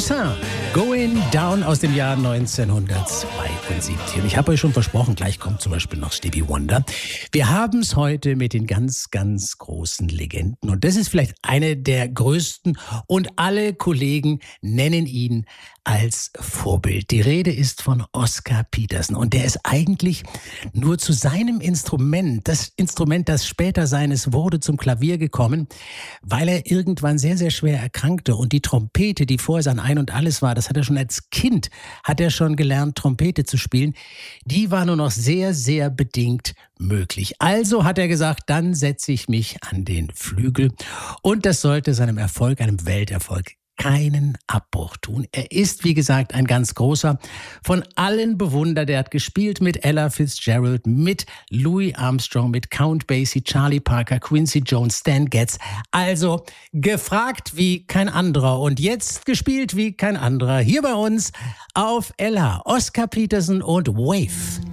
Toussaint, Going Down aus dem Jahr 1972. Und ich habe euch schon versprochen, gleich kommt zum Beispiel noch Stevie Wonder. Wir haben es heute mit den ganz, ganz großen Legenden. Und das ist vielleicht eine der größten und alle Kollegen nennen ihn als Vorbild. Die Rede ist von Oscar Peterson und der ist eigentlich nur zu seinem Instrument, das Instrument, das später seines wurde, zum Klavier gekommen, weil er irgendwann sehr, sehr schwer erkrankte und die Trompete, die vorher sein Ein und Alles war, das hat er schon als Kind, hat er schon gelernt, Trompete zu spielen, die war nur noch sehr, sehr bedingt möglich. Also hat er gesagt, dann setze ich mich an den Flügel und das sollte seinem Erfolg, einem Welterfolg, keinen Abbruch tun. Er ist, wie gesagt, ein ganz großer, von allen bewundert. Er hat gespielt mit Ella Fitzgerald, mit Louis Armstrong, mit Count Basie, Charlie Parker, Quincy Jones, Stan Getz. Also gefragt wie kein anderer und jetzt gespielt wie kein anderer. Hier bei uns auf LH, Oscar Peterson und Wave.